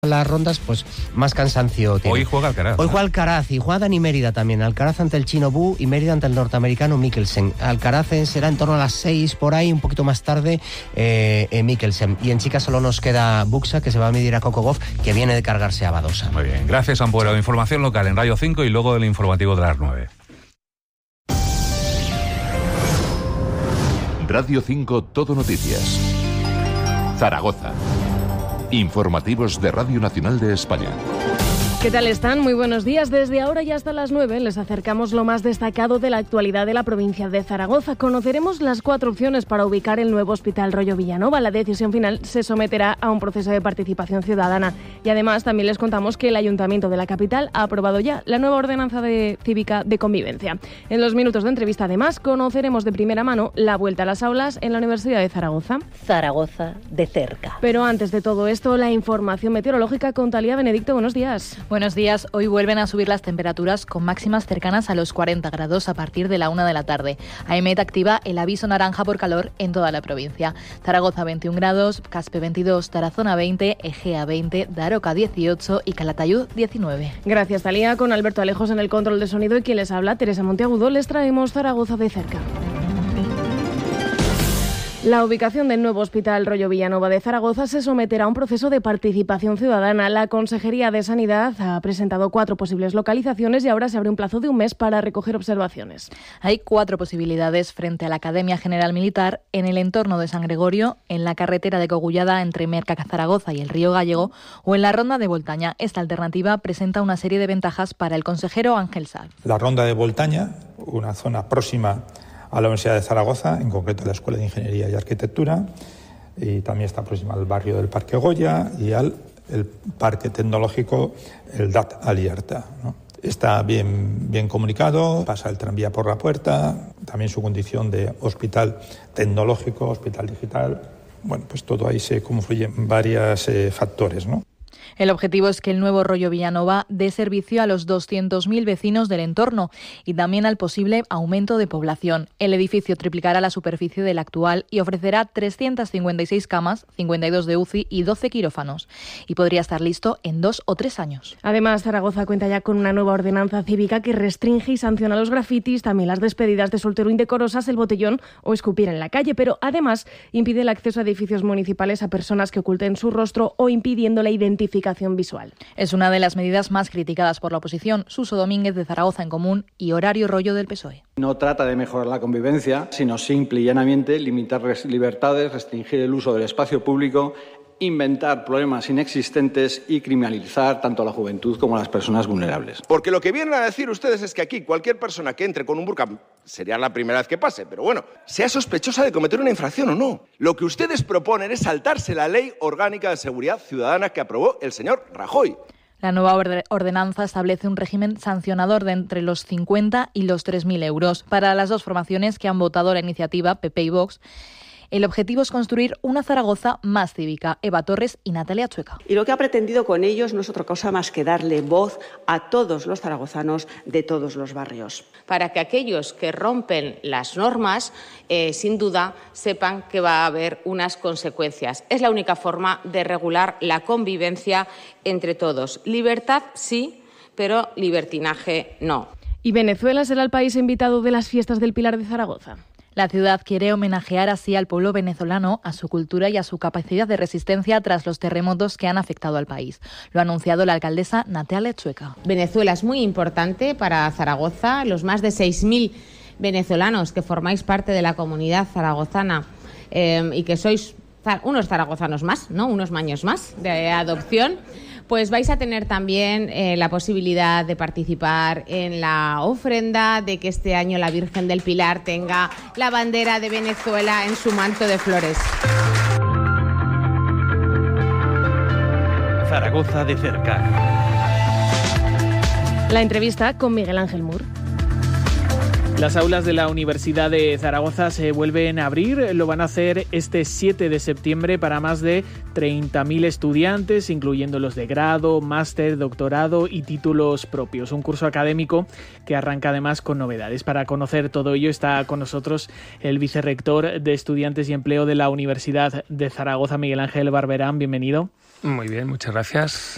las rondas, pues más cansancio tiene. Hoy juega Alcaraz. Hoy juega Alcaraz y juega Dani Mérida también. Alcaraz ante el chino Bu y Mérida ante el norteamericano Mikkelsen. Alcaraz será en torno a las 6 por ahí, un poquito más tarde Mikkelsen. Y en chicas solo nos queda Buxa, que se va a medir a Coco Gauff, que viene de cargarse a Badosa. Muy bien, gracias Ampuero. Información local en Radio 5 y luego el informativo de las 9. Radio 5 Todo Noticias. Zaragoza. Informativos de Radio Nacional de España. ¿Qué tal están? Muy buenos días. Desde ahora y hasta las 9 les acercamos lo más destacado de la actualidad de la provincia de Zaragoza. Conoceremos las 4 opciones para ubicar el nuevo Hospital Rollo Villanova. La decisión final se someterá a un proceso de participación ciudadana. Y además también les contamos que el Ayuntamiento de la capital ha aprobado ya la nueva ordenanza cívica de convivencia. En los minutos de entrevista, además, conoceremos de primera mano la vuelta a las aulas en la Universidad de Zaragoza. Zaragoza de cerca. Pero antes de todo esto, la información meteorológica con Talía Benedicto. Buenos días. Buenos días. Hoy vuelven a subir las temperaturas con máximas cercanas a los 40 grados a partir de la 1 de la tarde. AEMET activa el aviso naranja por calor en toda la provincia. Zaragoza 21 grados, Caspe 22, Tarazona 20, Egea 20, Daroca 18 y Calatayud 19. Gracias, Talía. Con Alberto Alejos en el control de sonido y quien les habla, Teresa Monteagudo, les traemos Zaragoza de cerca. La ubicación del nuevo Hospital Rollo Villanova de Zaragoza se someterá a un proceso de participación ciudadana. La Consejería de Sanidad ha presentado 4 posibles localizaciones y ahora se abre un plazo de un mes para recoger observaciones. Hay 4 posibilidades frente a la Academia General Militar, en el entorno de San Gregorio, en la carretera de Cogullada entre Merca-Zaragoza y el Río Gallego o en la Ronda de Voltaña. Esta alternativa presenta una serie de ventajas para el consejero Ángel Sal. La Ronda de Voltaña, una zona próxima a la Universidad de Zaragoza, en concreto a la Escuela de Ingeniería y Arquitectura, y también está próxima al barrio del Parque Goya y al el Parque Tecnológico, el DAT Alierta, ¿no? Está bien comunicado, pasa el tranvía por la puerta, también su condición de hospital tecnológico, hospital digital. Bueno, pues todo ahí se confluyen varios factores, ¿no? El objetivo es que el nuevo Rollo Villanova dé servicio a los 200.000 vecinos del entorno y también al posible aumento de población. El edificio triplicará la superficie del actual y ofrecerá 356 camas, 52 de UCI y 12 quirófanos. Y podría estar listo en 2 o 3 años. Además, Zaragoza cuenta ya con una nueva ordenanza cívica que restringe y sanciona los grafitis, también las despedidas de soltero indecorosas, el botellón o escupir en la calle, pero además impide el acceso a edificios municipales a personas que oculten su rostro o impidiendo la identificación visual. Es una de las medidas más criticadas por la oposición. Suso Domínguez, de Zaragoza en Común, y Horario Rollo, del PSOE. No trata de mejorar la convivencia, sino simple y llanamente limitar libertades, restringir el uso del espacio público, inventar problemas inexistentes y criminalizar tanto a la juventud como a las personas vulnerables. Porque lo que vienen a decir ustedes es que aquí cualquier persona que entre con un burka, sería la primera vez que pase, pero bueno, sea sospechosa de cometer una infracción o no. Lo que ustedes proponen es saltarse la Ley Orgánica de Seguridad Ciudadana que aprobó el señor Rajoy. La nueva ordenanza establece un régimen sancionador de entre los 50 y los 3.000 euros. Para las 2 formaciones que han votado la iniciativa, PP y Vox, el objetivo es construir una Zaragoza más cívica. Eva Torres y Natalia Chueca. Y lo que ha pretendido con ellos no es otra cosa más que darle voz a todos los zaragozanos de todos los barrios. Para que aquellos que rompen las normas, sin duda, sepan que va a haber unas consecuencias. Es la única forma de regular la convivencia entre todos. Libertad sí, pero libertinaje no. ¿Y Venezuela será el país invitado de las fiestas del Pilar de Zaragoza? La ciudad quiere homenajear así al pueblo venezolano, a su cultura y a su capacidad de resistencia tras los terremotos que han afectado al país. Lo ha anunciado la alcaldesa Natalia Chueca. Venezuela es muy importante para Zaragoza. Los más de 6.000 venezolanos que formáis parte de la comunidad zaragozana y que sois unos zaragozanos más, ¿no? Unos maños más de adopción, pues vais a tener también la posibilidad de participar en la ofrenda, de que este año la Virgen del Pilar tenga la bandera de Venezuela en su manto de flores. Zaragoza de cerca. La entrevista con Miguel Ángel Mur. Las aulas de la Universidad de Zaragoza se vuelven a abrir, lo van a hacer este 7 de septiembre para más de 30.000 estudiantes, incluyendo los de grado, máster, doctorado y títulos propios. Un curso académico que arranca además con novedades. Para conocer todo ello está con nosotros el vicerrector de Estudiantes y Empleo de la Universidad de Zaragoza, Miguel Ángel Barberán. Bienvenido. Muy bien, muchas gracias.